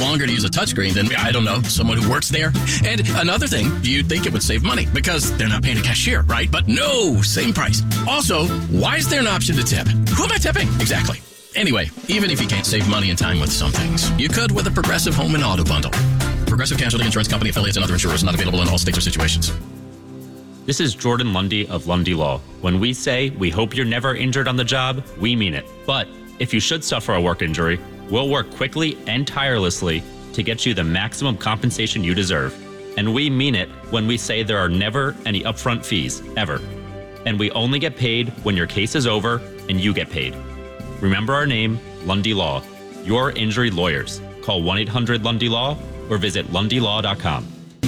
longer to use a touchscreen than, I don't know, someone who works there. And another thing, you'd think it would save money because they're not paying a cashier, right? But no, same price. Also, why is there an option to tip? Who am I tipping? Exactly. Anyway, even if you can't save money and time with some things, you could with a Progressive Home and Auto Bundle. Progressive Casualty Insurance Company, affiliates, and other insurers not available in all states or situations. This is Jordan Lundy of Lundy Law. When we say we hope you're never injured on the job, we mean it. But if you should suffer a work injury, we'll work quickly and tirelessly to get you the maximum compensation you deserve. And we mean it when we say there are never any upfront fees, ever. And we only get paid when your case is over and you get paid. Remember our name, Lundy Law. Your injury lawyers. Call 1-800-LUNDY-LAW or visit lundylaw.com.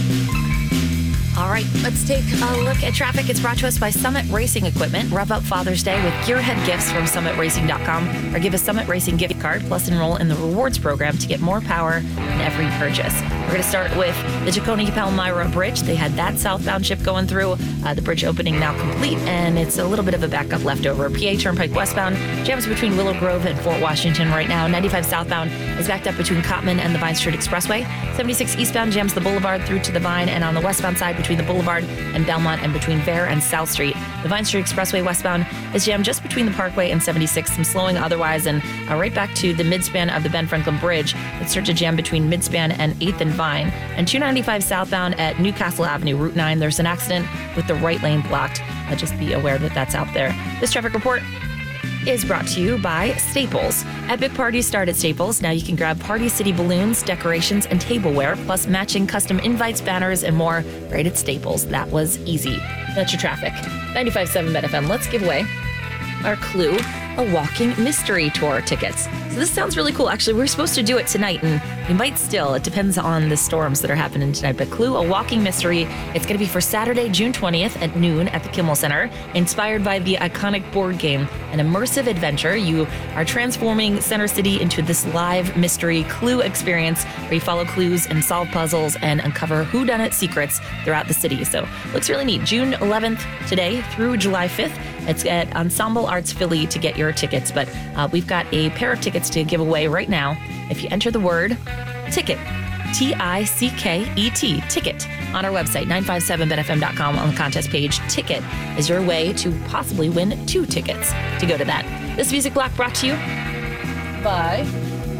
All right, let's take a look at traffic. It's brought to us by Summit Racing Equipment. Rev up Father's Day with gearhead gifts from summitracing.com or give a Summit Racing gift card, plus enroll in the rewards program to get more power in every purchase. We're going to start with the Tacony-Palmyra Bridge. They had that southbound ship going through. The bridge opening now complete, and it's a little bit of a backup leftover. PA Turnpike westbound jams between Willow Grove and Fort Washington right now. 95 southbound is backed up between Cottman and the Vine Street Expressway. 76 eastbound jams the Boulevard through to the Vine, and on the westbound side between the Boulevard and Belmont and between Fair and South Street. The Vine Street Expressway westbound is jammed just between the Parkway and 76. Some slowing otherwise, and right back to the midspan of the Ben Franklin Bridge. It's started to jam between midspan and 8th and Vine. And 295 southbound at Newcastle Avenue, Route 9. There's an accident with the right lane blocked. Just be aware that that's out there. This traffic report is brought to you by Staples. Epic parties start at Staples. Now you can grab Party City balloons, decorations, and tableware, plus matching custom invites, banners, and more right at Staples. That was easy. That's your traffic. 95.7 Met FM. Let's give away our clue, a walking mystery tour tickets. So this sounds really cool. Actually, we're supposed to do it tonight, and we might still. It depends on the storms that are happening tonight. But Clue, a walking mystery. It's going to be for Saturday, June 20th at noon at the Kimmel Center. Inspired by the iconic board game, an immersive adventure. You are transforming Center City into this live mystery Clue experience where you follow clues and solve puzzles and uncover whodunit secrets throughout the city. So looks really neat. June 11th today through July 5th. It's at Ensemble Arts Philly to get your tickets, but we've got a pair of tickets to give away right now. If you enter the word ticket, T-I-C-K-E-T, ticket, on our website, 957betfm.com on the contest page. Ticket is your way to possibly win 2 tickets to go to that. This music block brought to you by...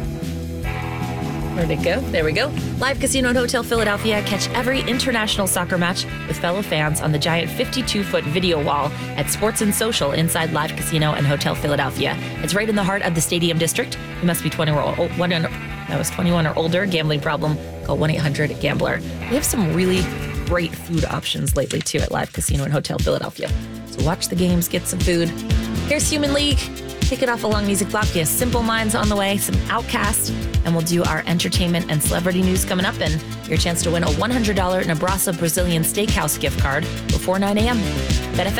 Where'd it go? There we go. Live Casino and Hotel Philadelphia. Catch every international soccer match with fellow fans on the giant 52-foot video wall at Sports and Social inside Live Casino and Hotel Philadelphia. It's right in the heart of the Stadium District. You must be 21 or older. Gambling problem? Call 1-800-GAMBLER. We have some really great food options lately, too, at Live Casino and Hotel Philadelphia. So watch the games, get some food. Here's Human League. Kick it off along music block. We have Simple Minds on the way, some Outkast, and we'll do our entertainment and celebrity news coming up, and your chance to win a $100 Nebraska Brazilian Steakhouse gift card before 9 a.m. Bet FM.